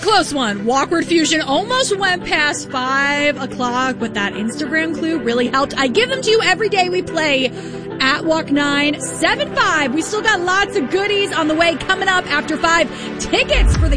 close one. Walkward Fusion almost went past 5 o'clock, but that Instagram clue really helped. I give them to you every day we play at Walk975. We still got lots of goodies on the way coming up after 5. Tickets for the